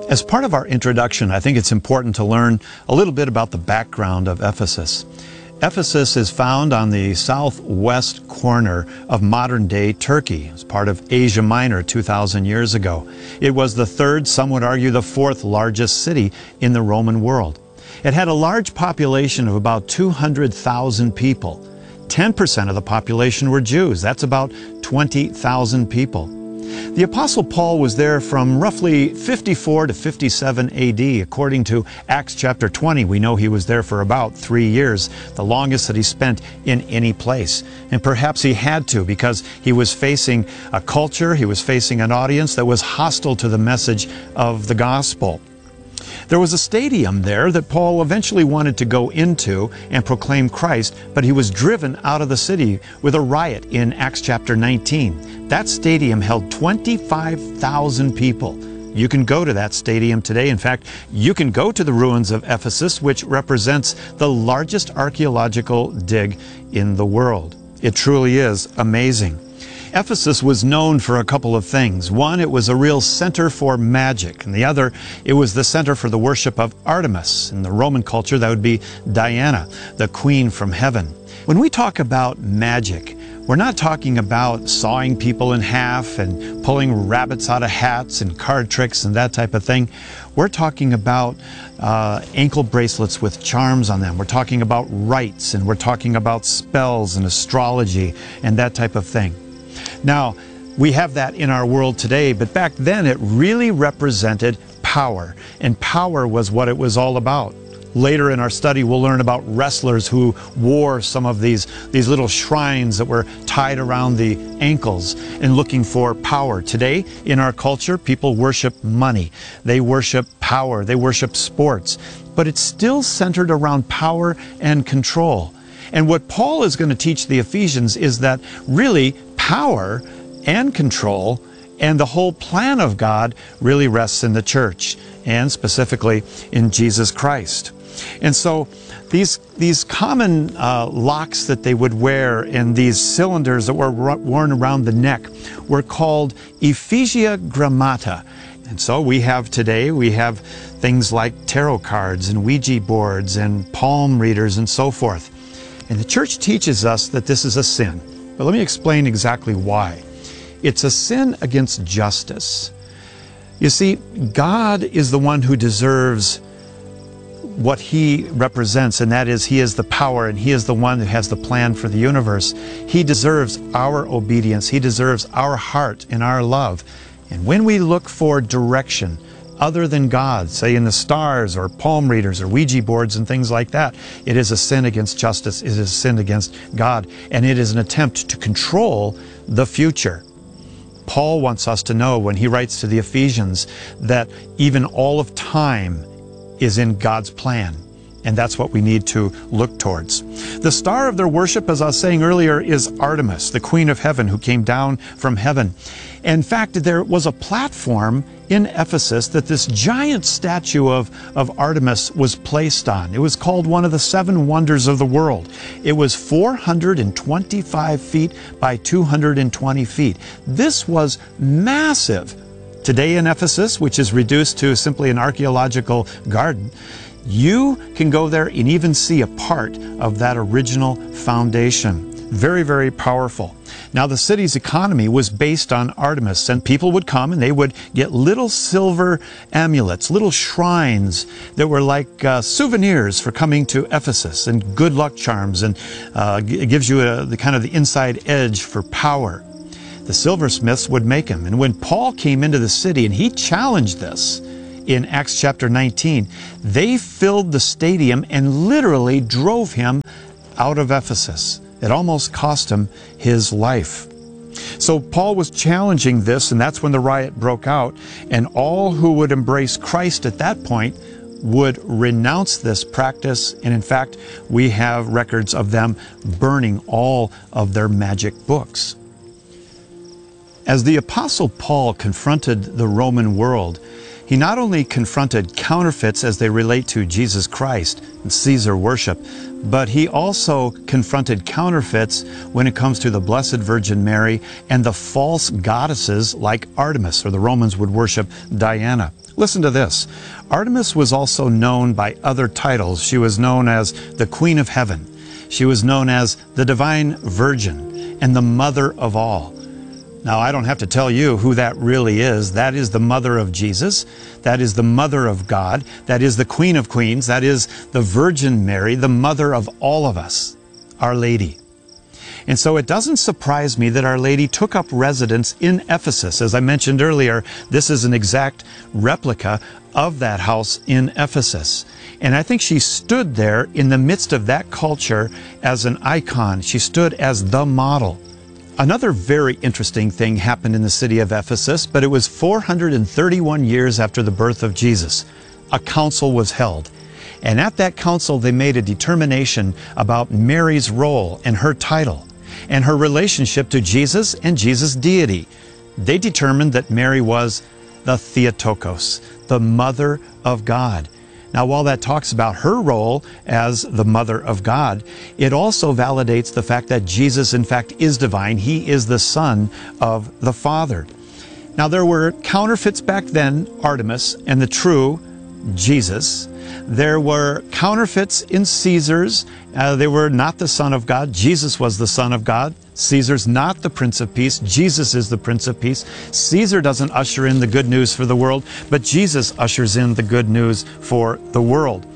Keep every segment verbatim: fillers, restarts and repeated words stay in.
As part of our introduction, I think it's important to learn a little bit about the background of Ephesus. Ephesus is found on the southwest corner of modern-day Turkey. It's part of Asia Minor two thousand years ago. It was the third, some would argue the fourth largest city in the Roman world. It had a large population of about two hundred thousand people. ten percent of the population were Jews. That's about twenty thousand people. The Apostle Paul was there from roughly fifty-four to fifty-seven A D According to Acts chapter twenty, we know he was there for about three years, the longest that he spent in any place. And perhaps he had to, because he was facing a culture, he was facing an audience that was hostile to the message of the gospel. There was a stadium there that Paul eventually wanted to go into and proclaim Christ, but he was driven out of the city with a riot in Acts chapter nineteen. That stadium held twenty-five thousand people. You can go to that stadium today. In fact, you can go to the ruins of Ephesus, which represents the largest archaeological dig in the world. It truly is amazing. Ephesus was known for a couple of things. One, it was a real center for magic, and the other, it was the center for the worship of Artemis. In the Roman culture, that would be Diana, the queen from heaven. When we talk about magic, we're not talking about sawing people in half and pulling rabbits out of hats and card tricks and that type of thing. We're talking about uh, ankle bracelets with charms on them. We're talking about rites, and we're talking about spells and astrology and that type of thing. Now, we have that in our world today, but back then it really represented power, and power was what it was all about. Later in our study, we'll learn about wrestlers who wore some of these, these little shrines that were tied around the ankles and looking for power. Today, in our culture, people worship money. They worship power. They worship sports. But it's still centered around power and control. And what Paul is going to teach the Ephesians is that really power and control and the whole plan of God really rests in the church, and specifically in Jesus Christ. And so these, these common uh, locks that they would wear and these cylinders that were worn around the neck were called Ephesia Grammata. And so we have today, we have things like tarot cards and Ouija boards and palm readers and so forth. And the church teaches us that this is a sin. But let me explain exactly why. It's a sin against justice. You see, God is the one who deserves what He represents, and that is He is the power, and He is the one who has the plan for the universe. He deserves our obedience. He deserves our heart and our love. And when we look for direction other than God, say in the stars or palm readers or Ouija boards and things like that, it is a sin against justice. It is a sin against God, and it is an attempt to control the future. Paul wants us to know when he writes to the Ephesians that even all of time is in God's plan. And that's what we need to look towards. The star of their worship, as I was saying earlier, is Artemis, the queen of heaven who came down from heaven. In fact, there was a platform in Ephesus that this giant statue of, of Artemis was placed on. It was called one of the seven wonders of the world. It was four hundred twenty-five feet by two hundred twenty feet. This was massive. Today in Ephesus, which is reduced to simply an archaeological garden, you can go there and even see a part of that original foundation. Very, very powerful. Now, the city's economy was based on Artemis, and people would come and they would get little silver amulets, little shrines that were like uh, souvenirs for coming to Ephesus, and good luck charms, and uh, it gives you a, the kind of the inside edge for power. The silversmiths would make them. And when Paul came into the city and he challenged this, in Acts chapter nineteen, they filled the stadium and literally drove him out of Ephesus. It almost cost him his life. So Paul was challenging this, and that's when the riot broke out, and all who would embrace Christ at that point would renounce this practice, and in fact, we have records of them burning all of their magic books. As the Apostle Paul confronted the Roman world, he not only confronted counterfeits as they relate to Jesus Christ and Caesar worship, but he also confronted counterfeits when it comes to the Blessed Virgin Mary and the false goddesses like Artemis, or the Romans would worship Diana. Listen to this. Artemis was also known by other titles. She was known as the Queen of Heaven. She was known as the Divine Virgin and the Mother of All. Now, I don't have to tell you who that really is. That is the mother of Jesus. That is the mother of God. That is the Queen of Queens. That is the Virgin Mary, the mother of all of us, Our Lady. And so it doesn't surprise me that Our Lady took up residence in Ephesus. As I mentioned earlier, this is an exact replica of that house in Ephesus. And I think she stood there in the midst of that culture as an icon. She stood as the model. Another very interesting thing happened in the city of Ephesus, but it was four hundred thirty-one years after the birth of Jesus. A council was held. And at that council, they made a determination about Mary's role and her title and her relationship to Jesus and Jesus' deity. They determined that Mary was the Theotokos, the Mother of God. Now, while that talks about her role as the Mother of God, it also validates the fact that Jesus, in fact, is divine. He is the Son of the Father. Now, there were counterfeits back then, Artemis, and the true Jesus. There were counterfeits in Caesar's. Uh, they were not the Son of God. Jesus was the Son of God. Caesar's not the Prince of Peace. Jesus is the Prince of Peace. Caesar doesn't usher in the good news for the world, but Jesus ushers in the good news for the world.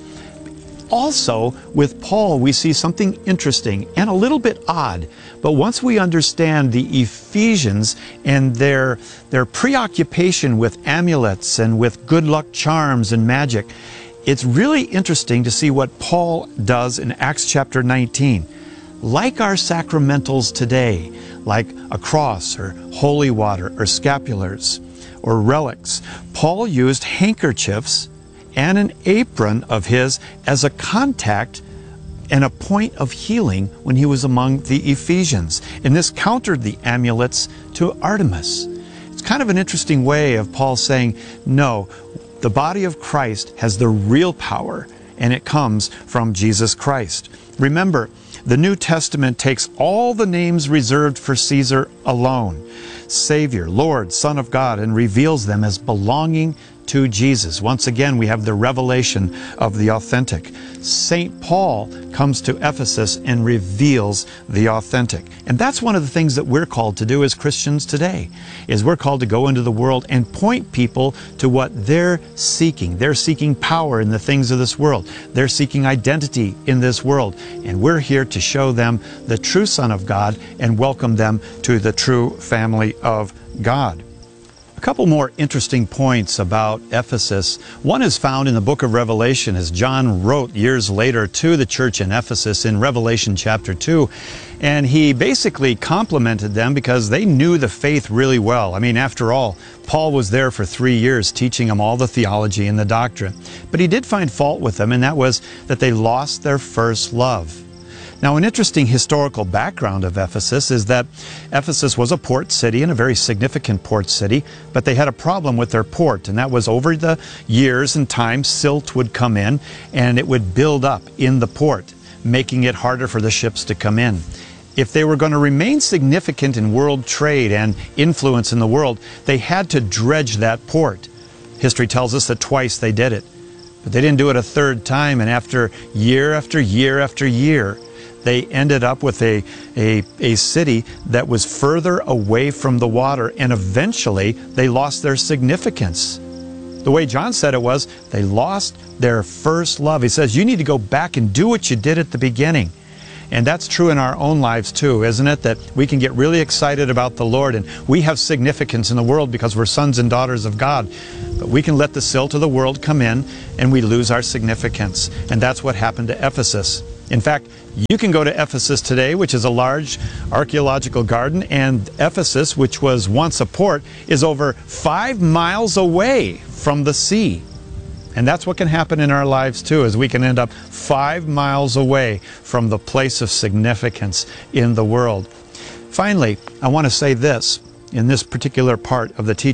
Also, with Paul, we see something interesting and a little bit odd. But once we understand the Ephesians and their, their preoccupation with amulets and with good luck charms and magic, it's really interesting to see what Paul does in Acts chapter nineteen. Like our sacramentals today, like a cross or holy water or scapulars or relics, Paul used handkerchiefs and an apron of his as a contact and a point of healing when he was among the Ephesians. And this countered the amulets to Artemis. It's kind of an interesting way of Paul saying, no, the body of Christ has the real power, and it comes from Jesus Christ. Remember, the New Testament takes all the names reserved for Caesar alone, Savior, Lord, Son of God, and reveals them as belonging to Jesus. Once again, we have the revelation of the authentic. Saint Paul comes to Ephesus and reveals the authentic. And that's one of the things that we're called to do as Christians today, is we're called to go into the world and point people to what they're seeking. They're seeking power in the things of this world. They're seeking identity in this world. And we're here to show them the true Son of God and welcome them to the true family of God. A couple more interesting points about Ephesus. One is found in the book of Revelation, as John wrote years later to the church in Ephesus in Revelation chapter two. And he basically complimented them because they knew the faith really well. I mean, after all, Paul was there for three years teaching them all the theology and the doctrine. But he did find fault with them, and that was that they lost their first love. Now, an interesting historical background of Ephesus is that Ephesus was a port city and a very significant port city, but they had a problem with their port, and that was over the years and time, silt would come in and it would build up in the port, making it harder for the ships to come in. If they were going to remain significant in world trade and influence in the world, they had to dredge that port. History tells us that twice they did it, but they didn't do it a third time, and after year after year after year, they ended up with a, a, a city that was further away from the water, and eventually they lost their significance. The way John said it was, they lost their first love. He says, you need to go back and do what you did at the beginning. And that's true in our own lives too, isn't it? That we can get really excited about the Lord, and we have significance in the world because we're sons and daughters of God. But we can let the silt of the world come in and we lose our significance. And that's what happened to Ephesus. In fact, you can go to Ephesus today, which is a large archaeological garden, and Ephesus, which was once a port, is over five miles away from the sea. And that's what can happen in our lives too, is we can end up five miles away from the place of significance in the world. Finally, I want to say this in this particular part of the teaching.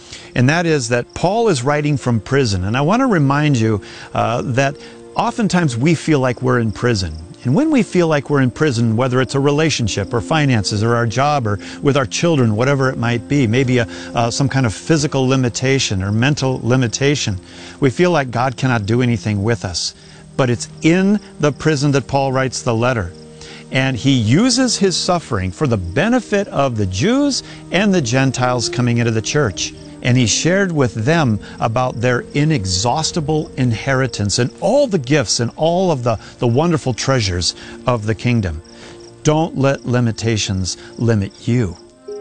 And that is that Paul is writing from prison. And I want to remind you uh, that oftentimes we feel like we're in prison. And when we feel like we're in prison, whether it's a relationship or finances or our job or with our children, whatever it might be, maybe a, uh, some kind of physical limitation or mental limitation, we feel like God cannot do anything with us. But it's in the prison that Paul writes the letter. And he uses his suffering for the benefit of the Jews and the Gentiles coming into the church. And he shared with them about their inexhaustible inheritance and all the gifts and all of the, the wonderful treasures of the kingdom. Don't let limitations limit you.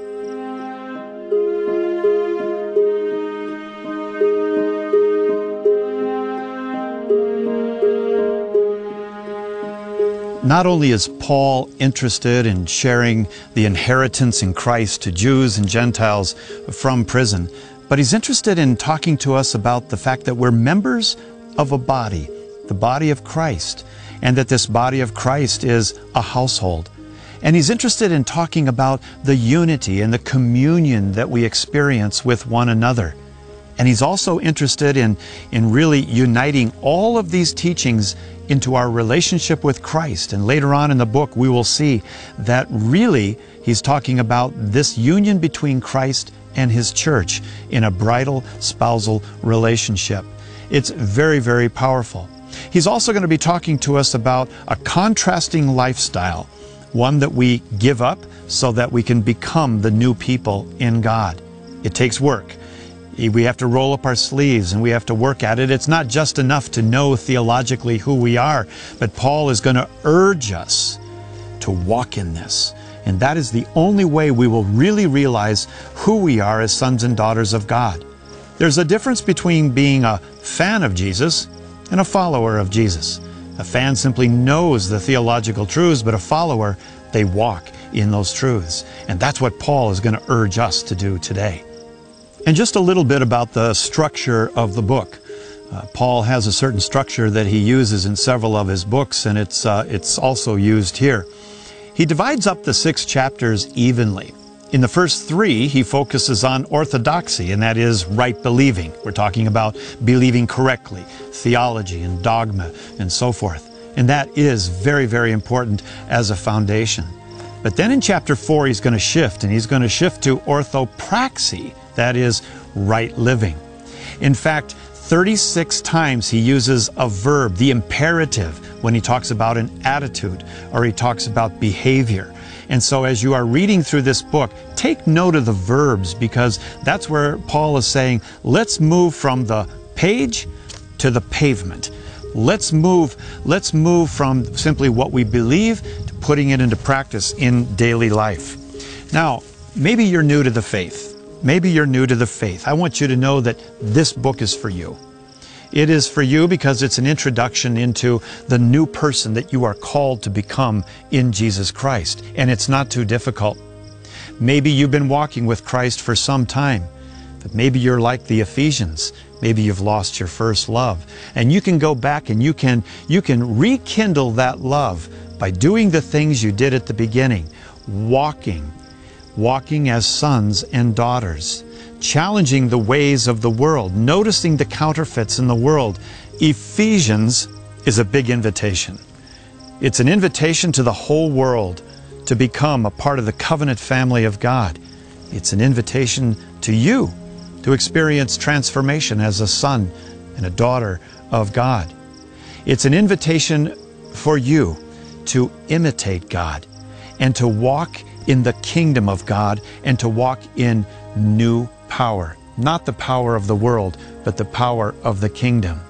Not only is Paul interested in sharing the inheritance in Christ to Jews and Gentiles from prison, but he's interested in talking to us about the fact that we're members of a body, the body of Christ, and that this body of Christ is a household. And he's interested in talking about the unity and the communion that we experience with one another. And he's also interested in, in really uniting all of these teachings into our relationship with Christ. And later on in the book, we will see that really he's talking about this union between Christ and his church in a bridal spousal relationship. It's very, very powerful. He's also going to be talking to us about a contrasting lifestyle, one that we give up so that we can become the new people in God. It takes work. We have to roll up our sleeves and we have to work at it. It's not just enough to know theologically who we are, but Paul is going to urge us to walk in this. And that is the only way we will really realize who we are as sons and daughters of God. There's a difference between being a fan of Jesus and a follower of Jesus. A fan simply knows the theological truths, but a follower, they walk in those truths. And that's what Paul is going to urge us to do today. And just a little bit about the structure of the book. Uh, Paul has a certain structure that he uses in several of his books, and it's, uh, it's also used here. He divides up the six chapters evenly. In the first three, he focuses on orthodoxy, and that is right believing. We're talking about believing correctly, theology and dogma and so forth. And that is very, very important as a foundation. But then in chapter four, he's going to shift, and he's going to shift to orthopraxy. That is right living. In fact, thirty-six times he uses a verb, the imperative, when he talks about an attitude or he talks about behavior. And so as you are reading through this book, take note of the verbs, because that's where Paul is saying, let's move from the page to the pavement. Let's move, let's move from simply what we believe to putting it into practice in daily life. Now, maybe you're new to the faith. Maybe you're new to the faith. I want you to know that this book is for you. It is for you because it's an introduction into the new person that you are called to become in Jesus Christ. And it's not too difficult. Maybe you've been walking with Christ for some time, but maybe you're like the Ephesians. Maybe you've lost your first love. And you can go back and you can, you can rekindle that love by doing the things you did at the beginning, walking, walking as sons and daughters, challenging the ways of the world, noticing the counterfeits in the world. Ephesians is a big invitation. It's an invitation to the whole world to become a part of the covenant family of God. It's an invitation to you to experience transformation as a son and a daughter of God. It's an invitation for you to imitate God and to walk in the kingdom of God and to walk in new power. Not the power of the world, but the power of the kingdom.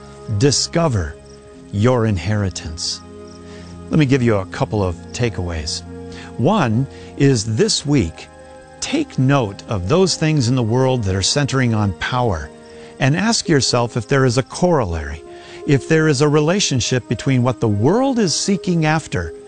Discover your inheritance. Let me give you a couple of takeaways. One is this week, take note of those things in the world that are centering on power and ask yourself if there is a corollary, if there is a relationship between what the world is seeking after